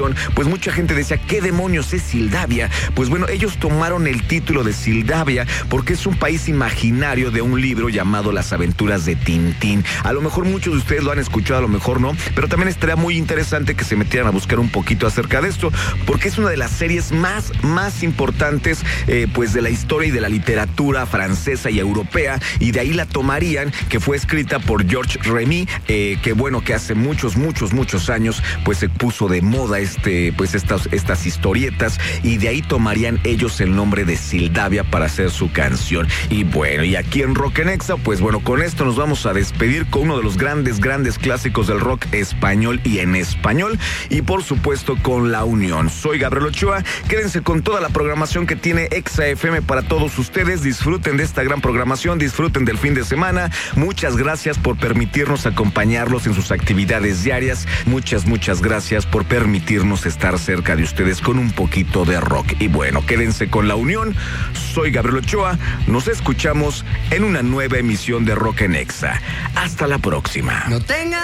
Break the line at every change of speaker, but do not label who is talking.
pues mucha gente decía, ¿qué demonios es Sildavia? Pues bueno, ellos tomaron el título de Sildavia porque es un país imaginario de un libro llamado Las aventuras de Tintín. A lo mejor muchos de ustedes lo han escuchado, a lo mejor no, pero también estaría muy interesante que se metieran a buscar un poquito acerca de esto, porque es una de las series más importantes pues de la historia y de la literatura francesa y europea, y de ahí la tomarían, que fue escrita por Georges Remy, que bueno, que hace muchos años pues se puso de moda estas historietas, y de ahí tomarían ellos el nombre de Sildavia para hacer su canción. Y bueno, y aquí en Rock en Exa, pues bueno, con esto nos vamos a despedir con uno de los grandes clásicos del rock español y en español, y por supuesto con La Unión. Soy Gabriel Ochoa, quédense con toda la programación que tiene Exa FM para todos ustedes. Disfruten de esta gran programación, disfruten del fin de semana. Muchas gracias por permitirnos acompañarlos en sus actividades diarias. Muchas gracias por permitirnos estar cerca de ustedes con un poquito de rock. Y bueno, quédense con La Unión. Soy Gabriel Ochoa. Nos escuchamos en una nueva emisión de Rock en Exa. Hasta la próxima.
No tenga